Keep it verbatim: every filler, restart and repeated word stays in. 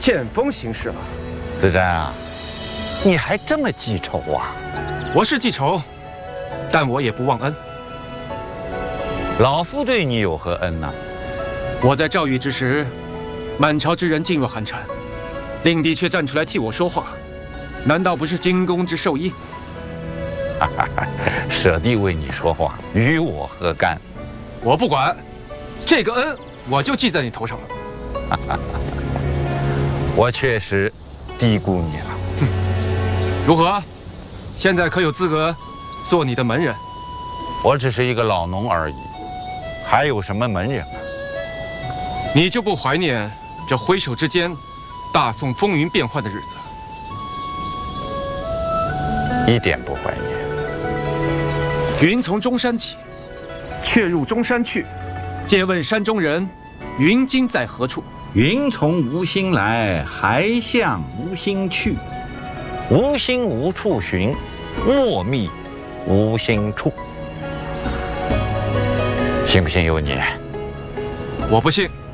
见风行事了。 子瞻啊，你还这么记仇啊？ 我是记仇，但我也不忘恩。 老夫对你有何恩呢？ 我在赵狱之时，满朝之人噤若寒蝉，令弟却站出来替我说话，难道不是惊弓之兽印？ 哈哈哈，舍弟为你说话，与我何干？ 我不管，这个恩我就记在你头上了。 哈哈哈，我确实低估你了。 哼，如何？现在可有资格做你的门人？ 我只是一个老农而已，还有什么门人啊？ 你就不怀念这挥手之间，大宋风云变幻的日子？ 一点不怀念。 云从中山起，却入中山去。借问山中人，云今在何处？ 云从无心来，还向无心去。 无心无处寻，莫觅无心处。信不信由你。 我不信。